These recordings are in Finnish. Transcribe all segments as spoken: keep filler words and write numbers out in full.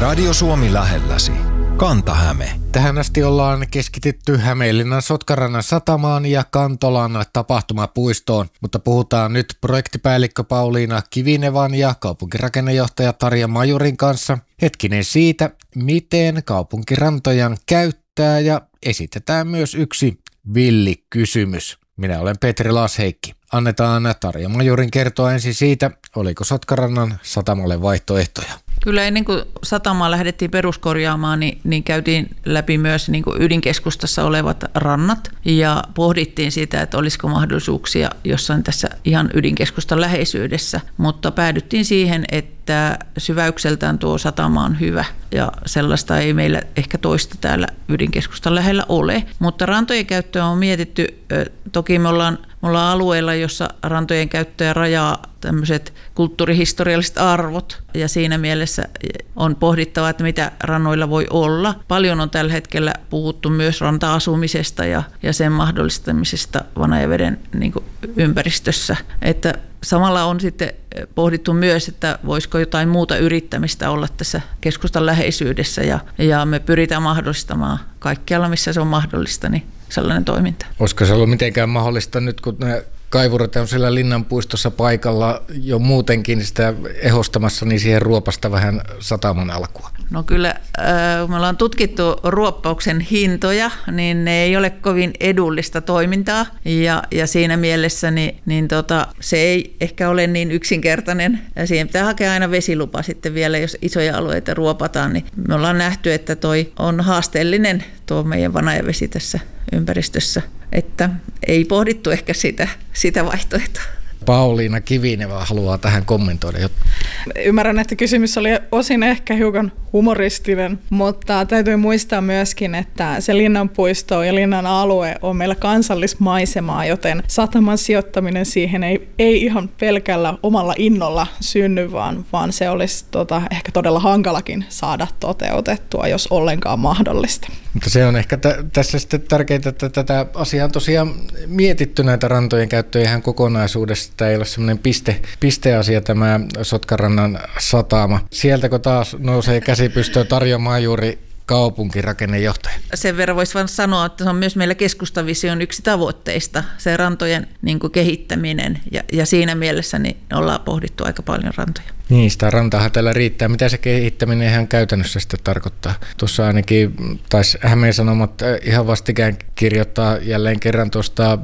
Radio Suomi lähelläsi. Kanta-Häme. Tähän asti ollaan keskitytty Hämeenlinnan Sotkarannan satamaan ja Kantolan tapahtumapuistoon, mutta puhutaan nyt projektipäällikkö Pauliina Kivinevan ja kaupunkirakennejahtaja Tarja Majurin kanssa hetkinen siitä, miten kaupunkirantojan käyttää, ja esitetään myös yksi villikysymys. Minä olen Petri Laasheikki. Annetaan Tarja Majurin kertoa ensin siitä, oliko Sotkarannan satamalle vaihtoehtoja. Kyllä ennen kuin satamaa lähdettiin peruskorjaamaan, niin, niin käytiin läpi myös niin kuin ydinkeskustassa olevat rannat ja pohdittiin sitä, että olisiko mahdollisuuksia jossain tässä ihan ydinkeskustan läheisyydessä, mutta päädyttiin siihen, että syväykseltään tuo satama on hyvä ja sellaista ei meillä ehkä toista täällä ydinkeskustan lähellä ole, mutta rantojen käyttöä on mietitty, toki me ollaan Me ollaan alueella, jossa rantojen käyttöä rajaa tämmöiset kulttuurihistorialliset arvot, ja siinä mielessä on pohdittava, että mitä rannoilla voi olla. Paljon on tällä hetkellä puhuttu myös ranta-asumisesta ja, ja sen mahdollistamisesta Vanajaveden niin kuin ympäristössä. Että samalla on sitten pohdittu myös, että voisiko jotain muuta yrittämistä olla tässä keskustan läheisyydessä, ja, ja me pyritään mahdollistamaan kaikkialla, missä se on mahdollista, niin sellainen toiminta. Olisiko se ollut mitenkään mahdollista nyt, kun ne kaivurit on siellä Linnanpuistossa paikalla jo muutenkin sitä ehostamassa, niin siihen ruopasta vähän sataman alkua? No kyllä, kun me ollaan tutkittu ruoppauksen hintoja, niin ne ei ole kovin edullista toimintaa, ja, ja siinä mielessä niin, niin tota, se ei ehkä ole niin yksinkertainen. Ja siihen pitää hakea aina vesilupa sitten vielä, jos isoja alueita ruopataan, niin me ollaan nähty, että toi on haasteellinen tuo meidän Vanajavesi tässä ympäristössä, että ei pohdittu ehkä sitä, sitä vaihtoehtoa. Pauliina Kivineva haluaa tähän kommentoida. Ymmärrän, että kysymys oli osin ehkä hiukan humoristinen, mutta täytyy muistaa myöskin, että se Linnanpuisto ja Linnan alue on meillä kansallismaisemaa, joten sataman sijoittaminen siihen ei, ei ihan pelkällä omalla innolla synny, vaan, vaan se olisi tota, ehkä todella hankalakin saada toteutettua, jos ollenkaan mahdollista. Mutta se on ehkä t- tässä sitten tärkeää, että tätä asiaa on tosiaan mietitty näitä rantojen käyttöä ihan kokonaisuudessa. Tämä ei ole semmoinen piste, pisteasia tämä Sotkarannan satama. Sieltä kun taas nousee käsipystöön Tarja Majuri, kaupunkirakennejahtaja. Sen verran voisi vain sanoa, että se on myös meillä keskustavision yksi tavoitteista, se rantojen niin kuin kehittäminen, ja, ja siinä mielessä niin ollaan pohdittu aika paljon rantoja. Niin, sitä rantaahan täällä riittää. Mitä se kehittäminen ihan käytännössä sitten tarkoittaa? Tuossa ainakin taisi Hämeen Sanomat ihan vastikään kirjoittaa jälleen kerran tuosta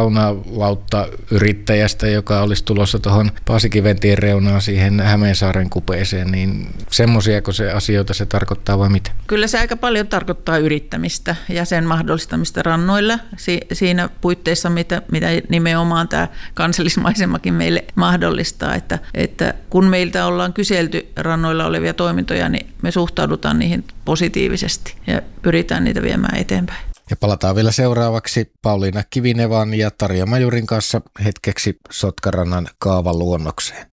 saunalautta-yrittäjästä, joka olisi tulossa tuohon Paasikiventien reunaan siihen Hämeensaaren kupeeseen, niin semmoisiako se asioita se tarkoittaa vai mitä? Kyllä se aika paljon tarkoittaa yrittämistä ja sen mahdollistamista rannoilla si- siinä puitteissa, mitä, mitä nimenomaan tämä kansallismaisemakin meille mahdollistaa, että, että kun meiltä ollaan kyselty rannoilla olevia toimintoja, niin me suhtaudutaan niihin positiivisesti ja pyritään niitä viemään eteenpäin. Ja palataan vielä seuraavaksi Pauliina Kivinevan ja Tarja Majurin kanssa hetkeksi Sotkarannan kaavaluonnokseen.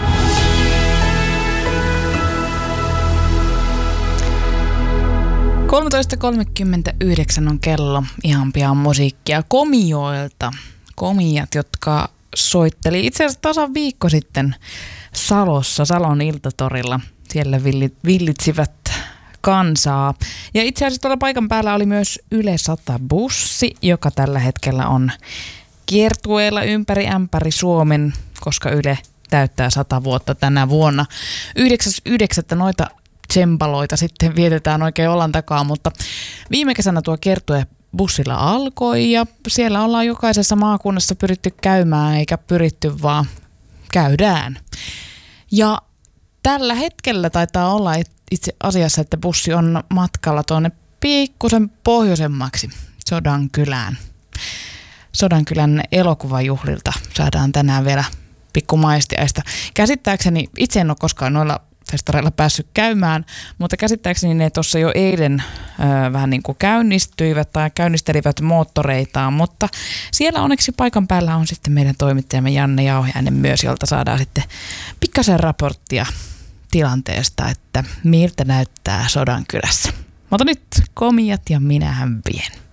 kolmetoista kolmekymmentäyhdeksän on kello, ihan pian musiikkia Komioilta. Komiat, jotka soitteli itse asiassa tasan viikko sitten Salossa, Salon iltatorilla. Siellä villitsivät kansaa. Ja itse asiassa tuolla paikan päällä oli myös Yle sata-bussi, joka tällä hetkellä on kiertueella ympäri ämpäri Suomen, koska Yle täyttää sata vuotta tänä vuonna. yhdeksäs yhdeksättä noita tsempaloita sitten vietetään oikein olan takaa, mutta viime kesänä tuo kiertue bussilla alkoi ja siellä ollaan jokaisessa maakunnassa pyritty käymään, eikä pyritty vaan käydään. Ja tällä hetkellä taitaa olla itse asiassa, että bussi on matkalla tuonne pikkusen pohjoisemmaksi Sodankylään. Sodankylän elokuvajuhlilta saadaan tänään vielä pikku maistiaista. Käsittääkseni, itse en ole koskaan noilla festareilla päässyt käymään, mutta käsittääkseni ne tuossa jo eilen ö, vähän niin kuin käynnistyivät tai käynnistelivät moottoreitaan, mutta siellä onneksi paikan päällä on sitten meidän toimittajamme Janne Jauhiainen myös, jolta saadaan sitten pikkasen raporttia tilanteesta, että miltä näyttää Sodankylässä. Mutta nyt Komiat ja minähän vien.